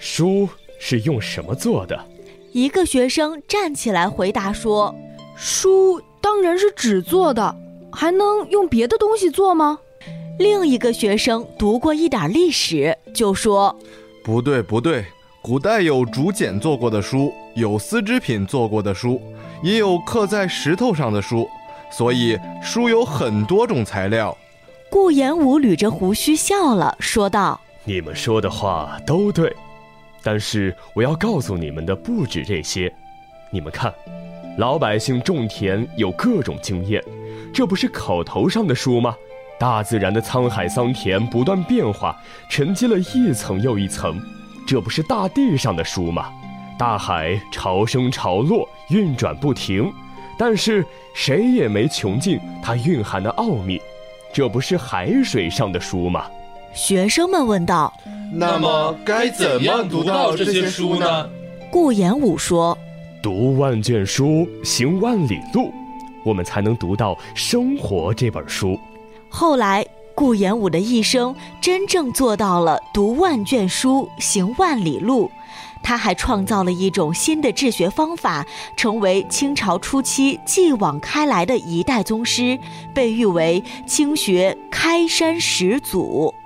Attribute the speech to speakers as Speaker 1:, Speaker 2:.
Speaker 1: 书是用什么做的？
Speaker 2: 一个学生站起来回答说，
Speaker 3: 书当然是纸做的，还能用别的东西做吗？
Speaker 2: 另一个学生读过一点历史，就说，
Speaker 4: 不对，古代有竹简做过的书，有丝织品做过的书，也有刻在石头上的书，所以书有很多种材料。
Speaker 2: 顾炎武捋着胡须笑了，说道，
Speaker 1: 你们说的话都对，但是我要告诉你们的不止这些。你们看，老百姓种田有各种经验，这不是口头上的书吗？大自然的沧海桑田不断变化，沉积了一层又一层，这不是大地上的书吗？大海潮升潮落，运转不停，但是谁也没穷尽它蕴含的奥秘，这不是海水上的书吗？
Speaker 2: 学生们问道。
Speaker 5: 那么该怎么读到这些书呢？
Speaker 2: 顾炎武说，
Speaker 1: 读万卷书，行万里路，我们才能读到生活这本书。
Speaker 2: 后来顾炎武的一生真正做到了读万卷书，行万里路。他还创造了一种新的治学方法，成为清朝初期继往开来的一代宗师，被誉为清学开山始祖。